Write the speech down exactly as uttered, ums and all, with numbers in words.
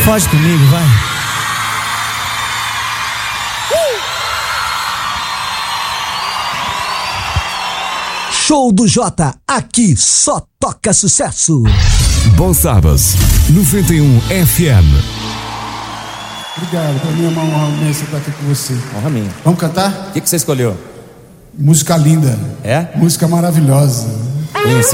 Pode comigo, vai. Show do Jota, aqui só toca sucesso. Gonçalves, noventa e um F M. Obrigado, pra mim é uma honra imensa estar aqui com você. Honra minha. Vamos cantar? O que, que você escolheu? Música linda. É? Música maravilhosa. Conheci